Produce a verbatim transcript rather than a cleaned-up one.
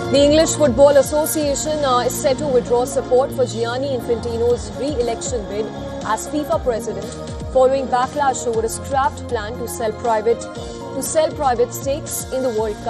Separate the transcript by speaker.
Speaker 1: The English Football Association uh, is set to withdraw support for Gianni Infantino's re-election bid as FIFA president, following backlash over a scrapped plan to sell private to sell private stakes in the World Cup.